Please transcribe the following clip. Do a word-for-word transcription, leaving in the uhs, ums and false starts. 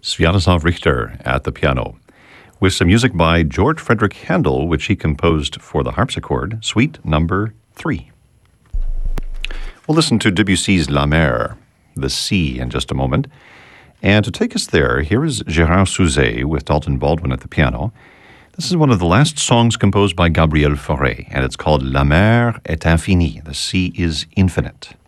Sviatoslav Richter at the piano, with some music by George Frederick Handel, which he composed for the harpsichord, Suite Number Three. We'll listen to Debussy's La Mer, the sea, in just a moment. And to take us there, here is Gérard Souzet with Dalton Baldwin at the piano. This is one of the last songs composed by Gabriel Fauré, and it's called La Mer est infinie, the sea is infinite.